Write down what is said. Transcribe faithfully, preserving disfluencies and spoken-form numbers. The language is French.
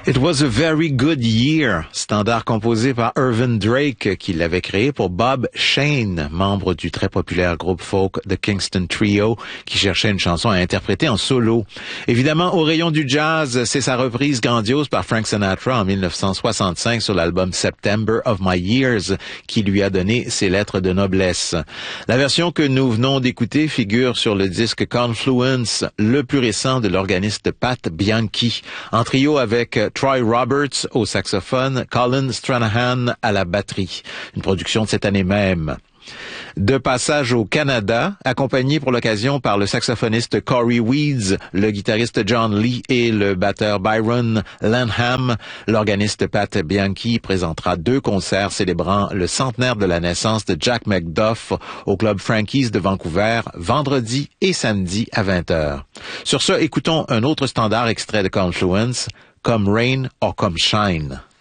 It was a very good year, standard composé par Irvin Drake qui l'avait créé pour Bob Shane, membre du très populaire groupe folk The Kingston Trio, qui cherchait une chanson à interpréter en solo. Évidemment, au rayon du jazz, c'est sa reprise grandiose par Frank Sinatra en dix-neuf cent soixante-cinq sur l'album September of My Years qui lui a donné ses lettres de noblesse. La version que nous venons d'écouter figure sur le disque Confluence, le plus récent de l'organiste Pat Bianchi, en trio avec Troy Roberts au saxophone, Colin Stranahan à la batterie. Une production de cette année même. De passage au Canada, accompagné pour l'occasion par le saxophoniste Corey Weeds, le guitariste John Lee et le batteur Byron Lanham, l'organiste Pat Bianchi présentera deux concerts célébrant le centenaire de la naissance de Jack McDuff au Club Frankie's de Vancouver, vendredi et samedi à vingt heures. Sur ce, écoutons un autre standard extrait de Confluence, Come Rain or Come Shine.